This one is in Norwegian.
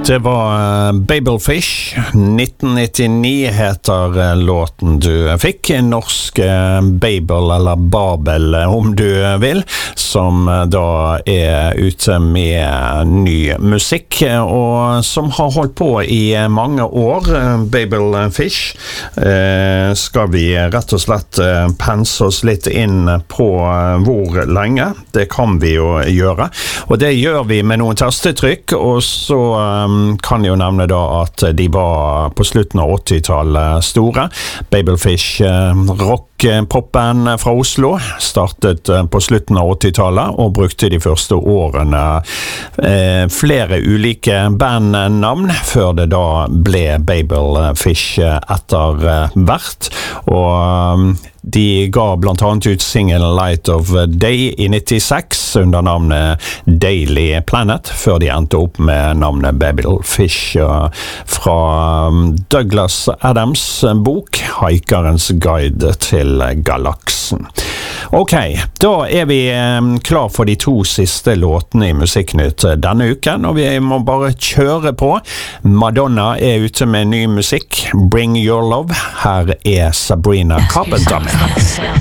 Det var Babelfish, 1999 heter låten du fikk, norsk Babel eller Babel om du vil, som da ute med ny musikk, og som har holdt på i mange år. Babelfish skal vi rett og slett pense oss litt inn på hvor lenge, det kan vi jo gjøre, og det gjør vi med noen tastetrykk, og så kan jo nevne da at de var på slutten av 80-tallet store. Babelfish rock-poppen fra Oslo startet på slutten av 80-tallet og brukte de første årene flere ulike bandnavn før det da ble Babelfish etter hvert, og de ga blant annet ut single Light of Day i 96 under navnet Daily Planet, før de endte opp med navnet Babelfish fra Douglas Adams bok Hikerens Guide til Galaksen. Ok, da vi klar for de to siste låtene i Musikknytt denne uken, og vi må bare kjøre på. Madonna ute med ny musikk, Bring Your Love. Her Sabrina Carpenter med.